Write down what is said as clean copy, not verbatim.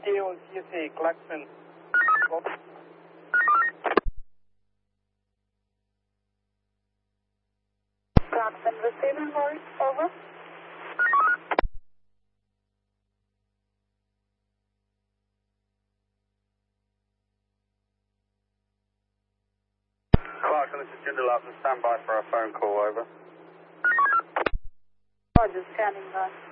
Deal CC Clarkson. Clarkson receiving voice, over. Clarkson, this is Jindalat, stand by for a phone call, over. Roger, standing by.